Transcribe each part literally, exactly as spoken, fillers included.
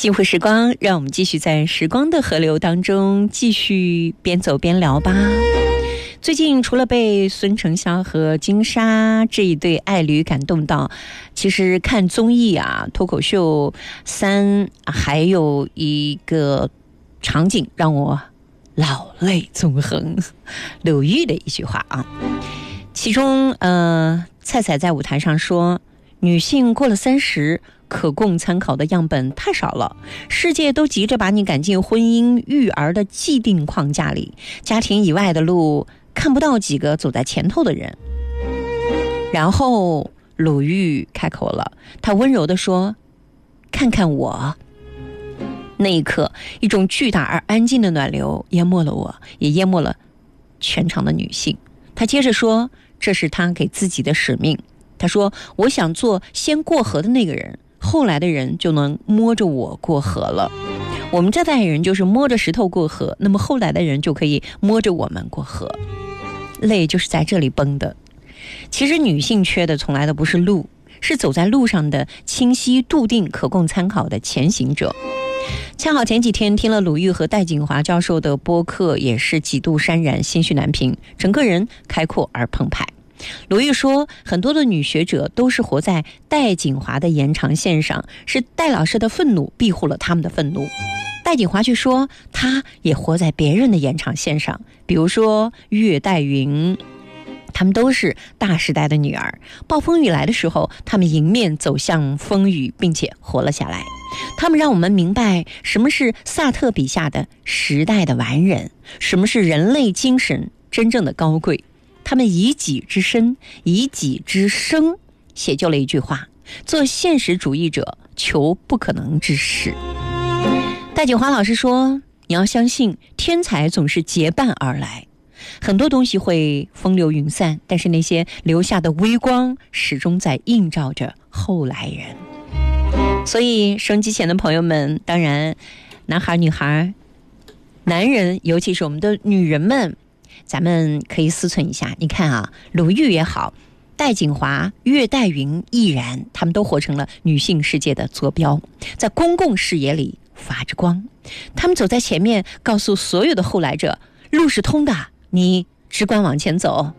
幸福时光，让我们继续在时光的河流当中继续边走边聊吧。最近除了被孙成霄和金莎这一对爱侣感动到，其实看综艺啊、脱口秀三，还有一个场景让我老泪纵横。鲁豫的一句话啊，其中呃，蔡彩在舞台上说，女性过了三十，可供参考的样本太少了，世界都急着把你赶进婚姻育儿的既定框架里，家庭以外的路看不到几个走在前头的人。然后鲁豫开口了，他温柔地说，看看我。那一刻，一种巨大而安静的暖流淹没了我，也淹没了全场的女性。他接着说，这是他给自己的使命。他说，我想做先过河的那个人，后来的人就能摸着我过河了。我们这代人就是摸着石头过河，那么后来的人就可以摸着我们过河。泪就是在这里崩的。其实女性缺的从来都不是路，是走在路上的清晰笃定可供参考的前行者。恰好前几天听了鲁豫和戴锦华教授的播客，也是几度潸然心绪难平，整个人开阔而澎湃。鲁豫说，很多的女学者都是活在戴锦华的延长线上，是戴老师的愤怒庇护了他们的愤怒。戴锦华却说，她也活在别人的延长线上，比如说岳黛云，他们都是大时代的女儿，暴风雨来的时候，他们迎面走向风雨，并且活了下来。他们让我们明白什么是萨特笔下的时代的完人，什么是人类精神真正的高贵。他们以己之身，以己之生，写就了一句话，做现实主义者，求不可能之事。戴锦华老师说，你要相信天才总是结伴而来，很多东西会风流云散，但是那些留下的微光始终在映照着后来人。所以收音机前的朋友们，当然男孩女孩男人，尤其是我们的女人们，咱们可以思忖一下。你看啊，鲁豫也好，戴锦华、岳黛云亦然，他们都活成了女性世界的坐标，在公共视野里发着光。他们走在前面，告诉所有的后来者，路是通的，你只管往前走。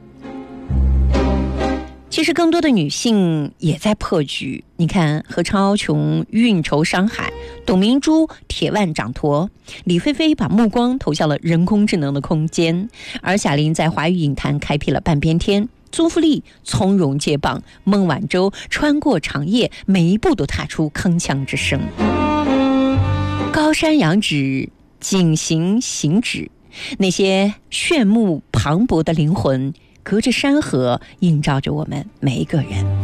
其实更多的女性也在破局，你看何超琼运筹商海，董明珠铁腕掌舵，李菲菲把目光投向了人工智能的空间，而贾玲在华语影坛开辟了半边天，宗馥莉从容接棒，孟晚舟穿过长夜，每一步都踏出铿锵之声。高山仰止，景行行止，那些炫目磅礴的灵魂隔着山河映照着我们每一个人。